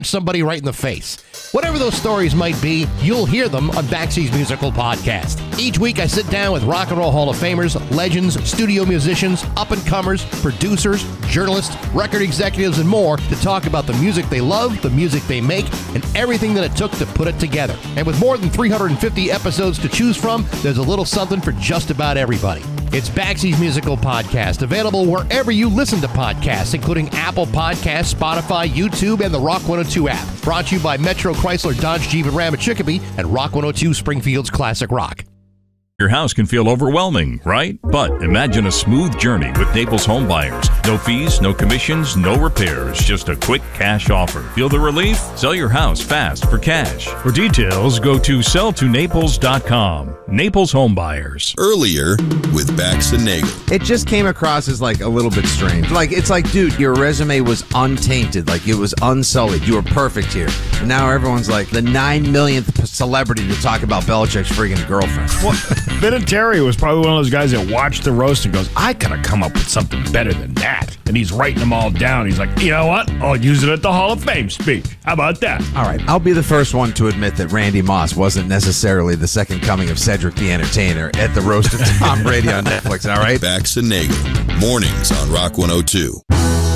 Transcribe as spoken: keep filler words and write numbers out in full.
somebody right in the face. Whatever those stories might be, you'll hear them on Baxi's Musical Podcast. Each week I sit down with Rock and Roll Hall of Famers, legends, studio musicians, up-and-comers, producers, journalists, record executives, and more to talk about the music they love, the music they make, and everything that it took to put it together. And with more than three hundred fifty episodes to choose from, there's a little something for just about everybody. It's Baxi's Musical Podcast, available wherever you listen to podcasts, including Apple Podcasts, Spotify, YouTube, and the Rock one oh two app. Brought to you by Metro Chrysler Dodge Jeep and Ram at Chicopee and Rock one oh two Springfield's Classic Rock. Your house can feel overwhelming, right? But imagine a smooth journey with Naples Home Buyers. No fees, no commissions, no repairs, just a quick cash offer. Feel the relief? Sell your house fast for cash. For details, go to sell to naples dot com. Naples Home Buyers. Earlier with Bax and Nagel. It just came across as like a little bit strange. Like, it's like, dude, your resume was untainted. Like, it was unsullied. You were perfect here. And now everyone's like the nine millionth celebrity to talk about Belichick's friggin' girlfriend. Well, Vinatieri was probably one of those guys that watched the roast and goes, I could have come up with something better than that. And he's writing them all down. He's like, you know what? I'll use it at the Hall of Fame speech. How about that? All right. I'll be the first one to admit that Randy Moss wasn't necessarily the second coming of Cedric the Entertainer at the roast of Tom Brady on Netflix. All right. Bax and Nagel. Mornings on Rock one oh two.